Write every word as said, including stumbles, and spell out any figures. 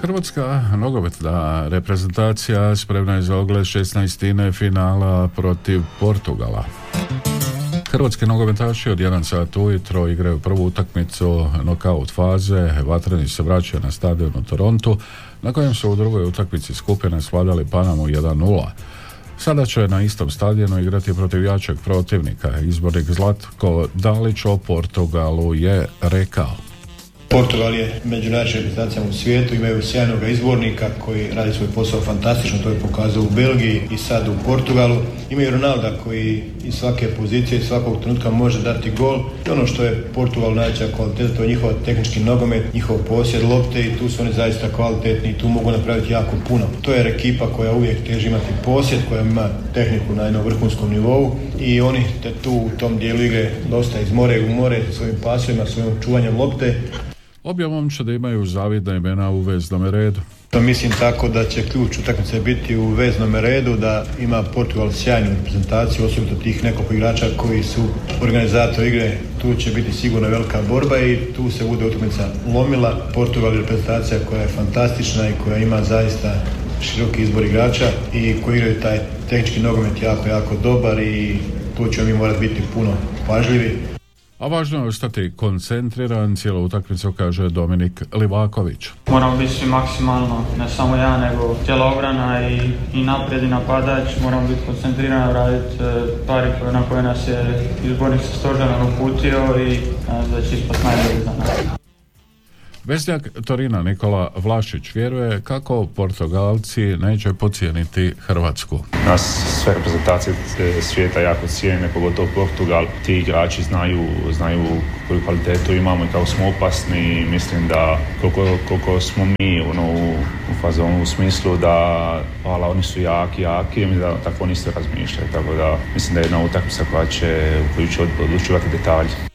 Hrvatska nogometna reprezentacija spremna je za ogled šesnaestine finala protiv Portugala. Hrvatski nogometaši od jedan sat ujutro igraju prvu utakmicu nokaut faze. Vatreni se vraćaju na stadion u Torontu, na kojem su u drugoj utakmici skupine svladali Panamu jedan nula. Sada će na istom stadionu igrati protiv jačeg protivnika. Izbornik Zlatko Dalić o Portugalu je rekao: Portugal je među najjačim reprezentacijama u svijetu, imaju sjajnog izbornika koji radi svoj posao fantastično, to je pokazao u Belgiji i sad u Portugalu. Imaju Ronalda koji iz svake pozicije, iz svakog trenutka može dati gol. I ono što je Portugal najveća kvaliteta, to je njihov tehnički nogomet, njihov posjed lopte i tu su oni zaista kvalitetni i tu mogu napraviti jako puno. To je ekipa koja uvijek teži imati posjed, koja ima tehniku na jednom vrhunskom nivou i oni te tu u tom dijelu igre dosta iz more u more svojim pasovima, svojim čuvanjem lopte. Obje momčadi imaju zavidna imena u veznome redu. To mislim tako da će ključ utakmice biti u veznome redu, da ima Portugal sjajnu reprezentaciju, osobito tih nekoliko igrača koji su organizatori igre. Tu će biti sigurno velika borba i tu se bude utakmica lomila. Portugal je reprezentacija koja je fantastična i koja ima zaista široki izbor igrača i koji igraju taj tehnički nogomet jako, jako dobar i tu ćemo mi morati biti puno pažljivi. A važno je ostati koncentriran cijelu utakmicu, kaže Dominik Livaković. Moramo biti svi maksimalno, ne samo ja, nego cijela obrana i, i naprijed i napadač. Moramo biti koncentrirani, raditi stvari na koje nas je izbornik sa stožerom uputio i da će ispast najbolji za nas. Veznjak Torina Nikola Vlašić vjeruje kako Portugalci neće podcijeniti Hrvatsku. Nas sve reprezentacije svijeta jako cijene, pogotovo Portugal. Ti igrači znaju, znaju koju kvalitetu imamo i kako smo opasni. Mislim da koliko, koliko smo mi ono, u, u fazonu u smislu da hvala, oni su jaki, jaki, da tako oni se razmišljaju. Tako da mislim da je jedna utakmica koja će, u koju će odlučivati detalji.